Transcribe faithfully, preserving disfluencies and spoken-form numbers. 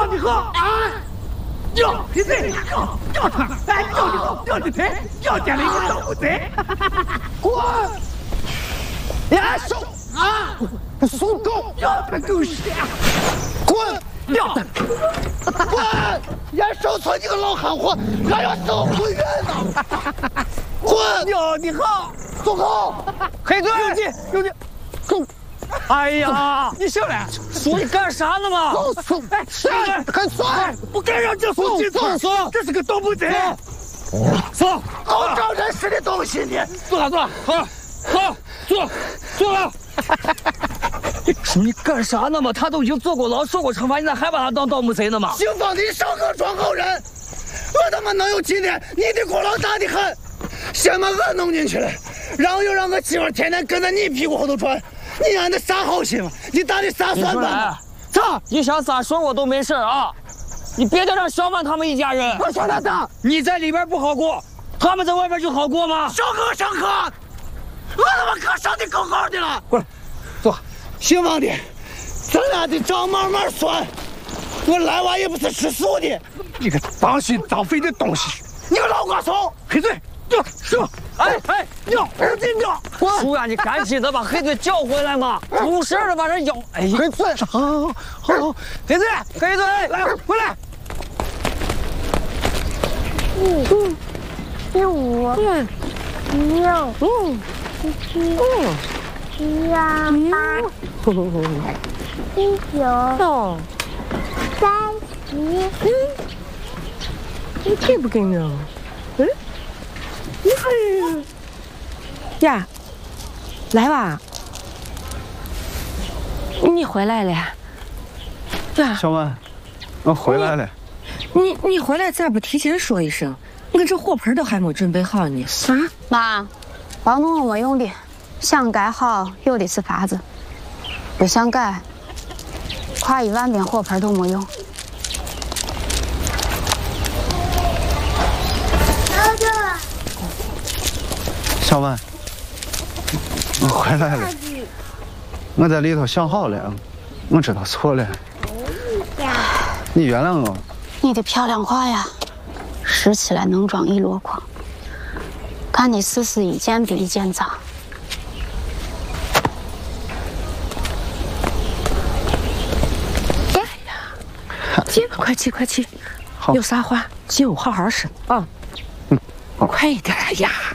你好啊！哟，你这哟哟他，哎哟你好，哟你腿，哟捡了一个豆腐贼，滚！呀手啊！松狗，哟他狗屎！滚！哟，滚！呀手错你个老汉货，还要手回人呢！滚！哟你好，松口，黑嘴，有劲有劲，松。 哎呀，你醒来！说你干啥呢嘛？松，哎，松，很松，不该让这松进厕所，这是个盗墓贼。松，搞招人似的东西你！坐了坐了，好，好，坐，坐了。说你干啥呢嘛？他都已经坐过牢、受过惩罚，你咋还把他当盗墓贼呢嘛？姓方的少个装好人，我他妈能有今天？你的功劳大的很，先把我弄进去了，然后又让我媳妇天天跟在你屁股后头转。 你安的啥好心嘛？你打的啥算盘？操！你想咋说我都没事啊！你别再让小曼他们一家人。我说他咋？你在里边不好过，他们在外边就好过吗？上课上课，我他妈课上的够好的了。过来，坐。姓王的，咱俩的账慢慢算。我来娃也不是吃素的。你个脏心脏肺的东西！你个老瓜怂！闭嘴！哟，是吧？ 哎哎，尿，赶紧尿！叔呀，你赶紧的把黑嘴叫回来嘛！出事了，把这咬！哎，黑嘴，好，好，好，黑嘴，黑嘴，来，回来！嗯嗯，十五，嗯，十六，嗯，十七，嗯，十八，十九，哦，三十，嗯，你这不给呢？嗯。 呀，来吧，你回来了呀？ 小曼，我回来了。 你你回来咋不提前说一声？我这火盆都还没准备好呢。啥？ 妈，房东没用的，想盖好有的是法子，不想盖，跨一万遍火盆都没用。 小曼，我回来了。我在里头想好了，我知道错了。你原谅我。 你的漂亮话呀，拾起来能装一箩筐。看你事事一件比一件脏。 哎呀，姐，快去快去，有啥话就好好说啊。嗯，快一点呀。